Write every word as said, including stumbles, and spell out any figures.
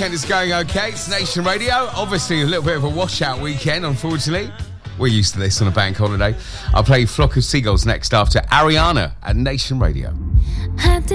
weekend is going okay. It's Nation Radio. Obviously, a little bit of a washout weekend, unfortunately. We're used to this on a bank holiday. I'll play Flock of Seagulls next after Ariana at Nation Radio.